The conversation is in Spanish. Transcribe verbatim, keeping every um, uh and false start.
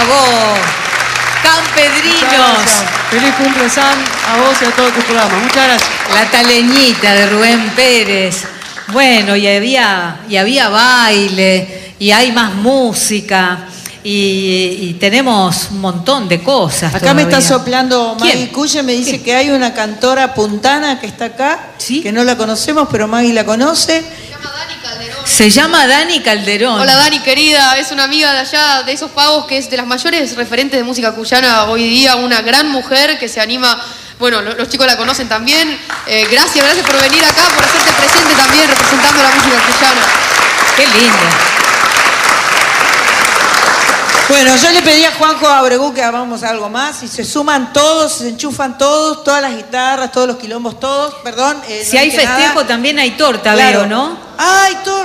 vos. Campedrinos. Feliz cumple, San, a vos y a todo tu programa. Muchas gracias. La taleñita de Rubén Pérez. Bueno, y había, y había baile, y hay más música, y, y tenemos un montón de cosas. Acá todavía. me está soplando Maggie ¿Quién? Cuye, me dice ¿Quién? que hay una cantora puntana que está acá, ¿Sí? que no la conocemos, pero Maggie la conoce. Se llama Dani Calderón. Hola Dani, querida, es una amiga de allá, de esos pagos, que es de las mayores referentes de música cuyana hoy día, una gran mujer que se anima, bueno, lo- los chicos la conocen también. Eh, gracias, gracias por venir acá, por hacerte presente también representando la música cuyana. Qué linda. Bueno, yo le pedí a Juanjo Abregú que hagamos algo más y se suman todos, se enchufan todos, todas las guitarras, todos los quilombos, todos, perdón. Eh, Si no hay dije festejo nada. también hay torta, Claro. veo, ¿no? ¡Ay, torta!